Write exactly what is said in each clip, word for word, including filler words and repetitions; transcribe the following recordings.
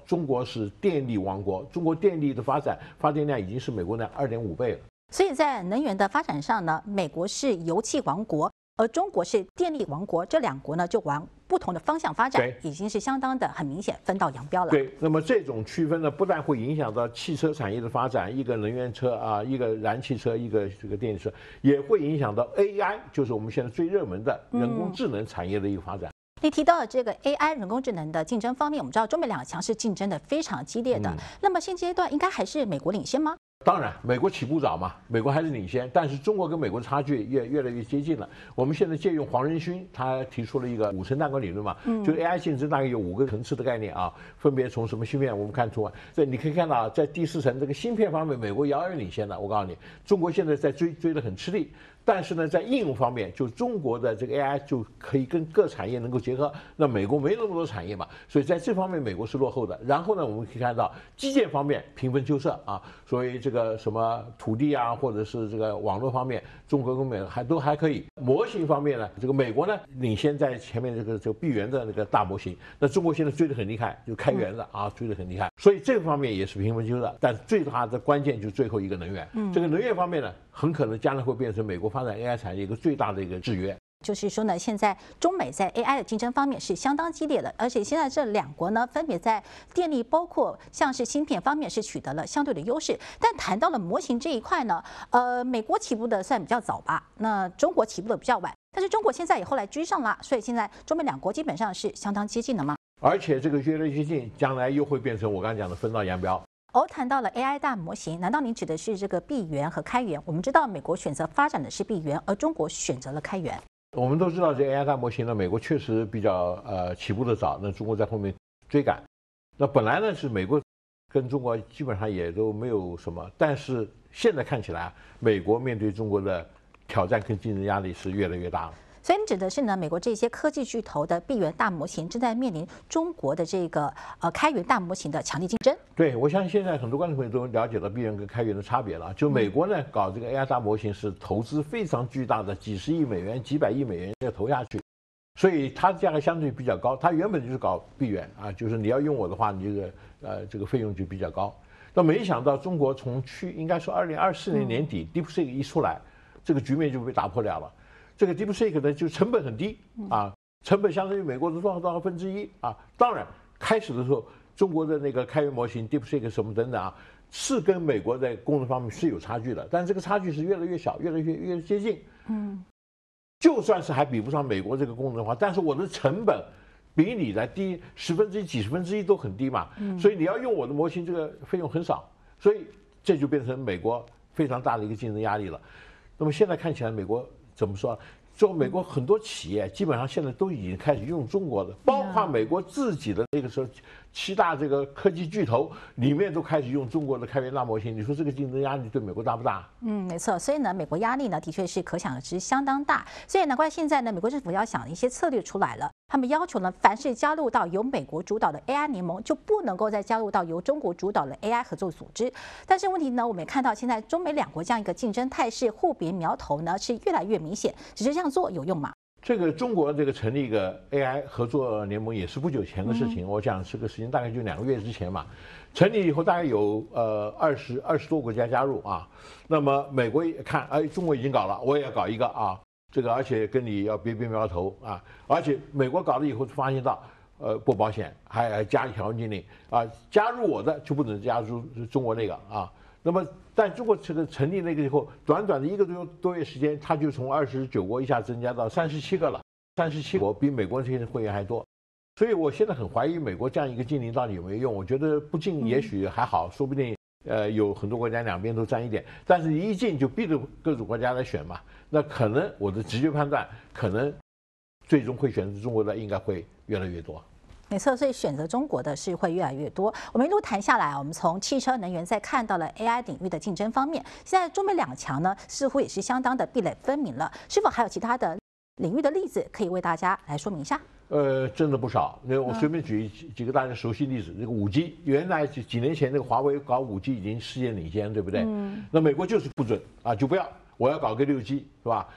中国是电力王国，中国电力的发展发电量已经是美国的二点五倍了。 所以在能源的发展上呢，美国是油气王国，而中国是电力王国，这两国呢就往不同的方向发展，已经是相当的很明显分道扬镳了。 对，那么这种区分呢，不但会影响到汽车产业的发展，一个能源车啊，一个燃气车，一个这个电力车，也会影响到 A I， 就是我们现在最热门的人工智能产业的一个发展。嗯你提到的这个 A I 人工智能的竞争方面，我们知道中美两强是竞争的非常激烈的。嗯、那么现阶段应该还是美国领先吗？ 当然，美国起步早嘛，美国还是领先，但是中国跟美国的差距越越来越接近了。我们现在借用黄仁勋，他提出了一个五层蛋糕理论嘛，嗯、就 A I 竞争大概有五个层次的概念啊，分别从什么芯片我们看出啊，这你可以看到，在第四层这个芯片方面，美国遥遥领先的。我告诉你，中国现在在追追得很吃力。但是呢，在应用方面，就中国的这个 A I 就可以跟各产业能够结合。那美国没那么多产业嘛，所以在这方面美国是落后的。然后呢，我们可以看到基建方面平分秋色啊，所以这个什么土地啊，或者是这个网络方面，中国跟美国还都还可以。模型方面呢，这个美国呢领先在前面这个这个闭源的那个大模型，那中国现在追得很厉害，就开源的啊追得很厉害。所以这方面也是平分秋色。但最大的关键就是最后一个能源，嗯、这个能源方面呢，很可能将来会变成美国发展 A I 产业一个最大的一个制约。 就是说呢，现在中美在 A I 的竞争方面是相当激烈的，而且现在这两国呢，分别在电力包括像是芯片方面是取得了相对的优势。但谈到了模型这一块呢，呃，美国起步的算比较早吧，那中国起步的比较晚，但是中国现在也后来追上了，所以现在中美两国基本上是相当接近的嘛。 而且这个越来越接近，将来又会变成我刚才讲的分道扬镳。 而谈到了 A I 大模型，难道您指的是这个闭源和开源？我们知道美国选择发展的是闭源，而中国选择了开源。 我们都知道这 A I 大模型呢，美国确实比较呃起步的早，那中国在后面追赶。那本来呢是美国跟中国基本上也都没有什么，但是现在看起来，美国面对中国的挑战跟竞争压力是越来越大了。 所以你指的是呢，美国这些科技巨头的闭源大模型正在面临中国的这个呃开源大模型的强烈竞争。 对，我相信现在很多观众朋友都了解到闭源跟开源的差别了。就美国呢搞这个 A I 大模型是投资非常巨大的，几十亿美元、几百亿美元要投下去，所以它的价格相对比较高。它原本就是搞闭源啊，就是你要用我的话，你这个呃这个费用就比较高。那没想到中国从去应该说二零二四年年底 DeepSeek 一出来，这个局面就被打破了了。这个 DeepSeek 呢，就成本很低啊，成本相当于美国的多少多少分之一啊。当然，开始的时候，中国的那个开源模型 DeepSeek 什么等等啊，是跟美国在功能方面是有差距的，但这个差距是越来越小，越来越越接近。嗯，就算是还比不上美国这个功能的话，但是我的成本比你的低十分之一、几十分之一都很低嘛。嗯，所以你要用我的模型，这个费用很少，所以这就变成美国非常大的一个竞争压力了。那么现在看起来，美国怎么说？就美国很多企业基本上现在都已经开始用中国的，包括美国自己的那个时候七大这个科技巨头里面都开始用中国的开源大模型。你说这个竞争压力对美国大不大？ 嗯，没错。所以呢，美国压力呢的确是可想而知相当大。所以难怪现在呢，美国政府要想一些策略出来了。他们要求呢，凡是加入到由美国主导的 A I 联盟，就不能够再加入到由中国主导的 A I 合作组织。但是问题呢，我们也看到现在中美两国这样一个竞争态势，互别苗头呢是越来越明显。只是这样做有用吗？ 这个中国这个成立一个 A I 合作联盟也是不久前的事情，嗯、我讲这个时间大概就两个月之前嘛。成立以后大概有呃二十二十多国家加入啊，那么美国也看，哎，中国已经搞了，我也要搞一个啊。这个而且跟你要别别苗头啊，而且美国搞了以后发现到，呃，不保险，还还加条件令啊，加入我的就不能加入中国那个啊。那么但中国这个成立那个以后，短短的一个多多月时间，它就从二十九国一下增加到三十七个了，三十七国比美国这些会员还多。所以我现在很怀疑美国这样一个禁令到底有没有用。我觉得不禁也许还好，说不定呃有很多国家两边都沾一点，但是你一禁就逼着各种国家来选嘛。那可能我的直觉判断，可能最终会选择中国的应该会越来越多。 没错，所以选择中国的是会越来越多。我们一路谈下来，我们从汽车、能源，再看到了 A I 领域的竞争方面。现在中美两强呢，似乎也是相当的壁垒分明了。是否还有其他的领域的例子可以为大家来说明一下？ 呃，真的不少。那我随便举几个大家熟悉例子，这个五 G， 原来几几年前那个华为搞五 G 已经世界领先，对不对？嗯。那美国就是不准啊，就不要。我要搞个六 G 是吧？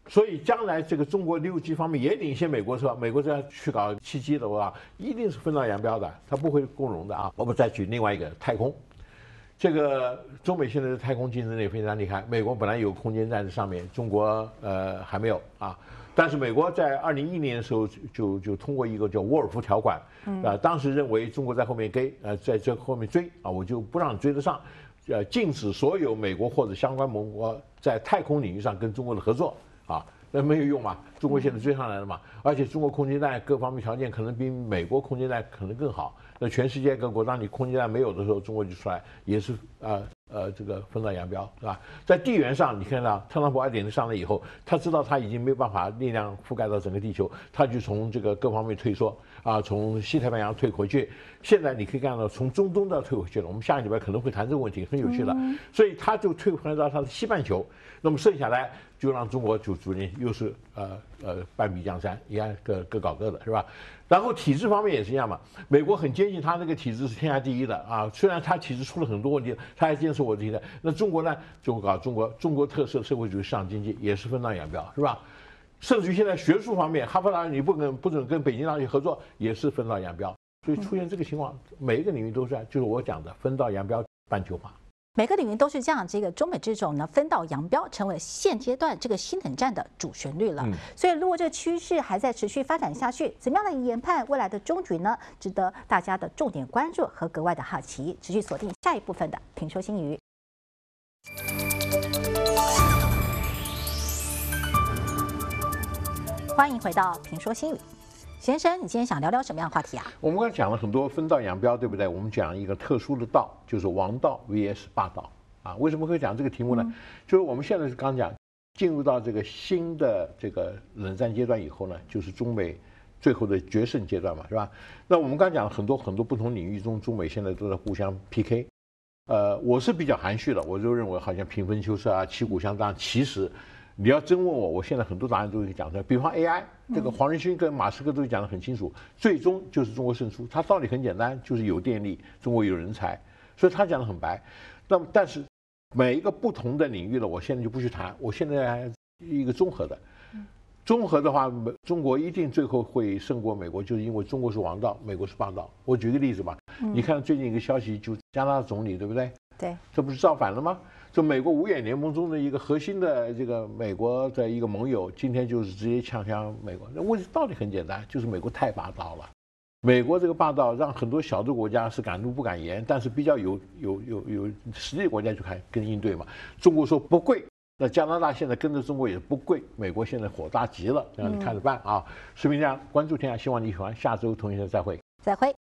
所以将来这个中国六 G 方面也领先美国车，美国这样去搞七 G 的话，一定是分道扬镳的，它不会共荣的啊。我们再举另外一个太空，这个中美现在的太空竞争也非常厉害。美国本来有空间站在上面，中国呃还没有啊。但是美国在二零一一年的时候就就就通过一个叫沃尔夫条款，啊，当时认为中国在后面跟呃在这后面追啊，我就不让你追得上，呃，禁止所有美国或者相关盟国在太空领域上跟中国的合作啊，那没有用嘛，中国现在追上来了嘛，而且中国空间站各方面条件可能比美国空间站可能更好，那全世界各国当你空间站没有的时候，中国就出来也是啊。呃，这个分道扬镳，是吧？在地缘上，你看到特朗普二点零上来以后，他知道他已经没有办法力量覆盖到整个地球，他就从这个各方面退缩啊，从西太平洋退回去。现在你可以看到，从中东都要退回去了。我们下个礼拜可能会谈这个问题，很有趣的。所以他就退回到他的西半球，那么剩下来就让中国就逐渐又是呃呃半壁江山，一样各各搞各的，是吧？然后体制方面也是一样嘛，美国很坚信他那个体制是天下第一的啊，虽然他体制出了很多问题，他还坚持我自己的。那中国呢，就搞中国中国特色社会主义市场经济，也是分道扬镳，是吧？甚至于现在学术方面，哈佛大学你不跟不准跟北京大学合作，也是分道扬镳。所以出现这个情况，每一个领域都是，就是我讲的分道扬镳半球化。 每个领域都是这样，这个中美这种呢分道扬镳，成为现阶段这个新冷战的主旋律了。嗯、所以，如果这个趋势还在持续发展下去，怎么样的研判未来的终局呢？值得大家的重点关注和格外的好奇。持续锁定下一部分的评说新语。欢迎回到评说新语。先生，你今天想聊聊什么样的话题啊？ 我们刚才讲了很多分道扬镳，对不对？我们讲一个特殊的道，就是王道 V S 霸道啊。为什么会讲这个题目呢？嗯、就是我们现在是刚讲，进入到这个新的这个冷战阶段以后呢，就是中美最后的决胜阶段嘛，是吧？那我们刚讲很多很多不同领域中，中美现在都在互相 P K。呃，我是比较含蓄的，我就认为好像平分秋色啊，旗鼓相当。其实你要真问我，我现在很多答案都可以讲出来。比方 A I， 这个黄仁勋跟马斯克都讲得很清楚，最终就是中国胜出。他道理很简单，就是有电力，中国有人才，所以他讲得很白。那么，但是每一个不同的领域呢，我现在就不去谈。我现在一个综合的，综合的话，中国一定最后会胜过美国，就是因为中国是王道，美国是霸道。我举个例子吧，你看最近一个消息，就加拿大总理，对不对？ 对， 这不是造反了吗？这美国五眼联盟中的一个核心的这个美国的一个盟友，今天就是直接呛向美国。那问题道理很简单，就是美国太霸道了。美国这个霸道让很多小的国家是敢怒不敢言，但是比较有有有有实力的国家就看跟应对嘛。中国说不跪，那加拿大现在跟着中国也不跪，美国现在火大极了，让你看着办啊。视频这样关注天下，希望你喜欢，下周同一时间再会。 再会。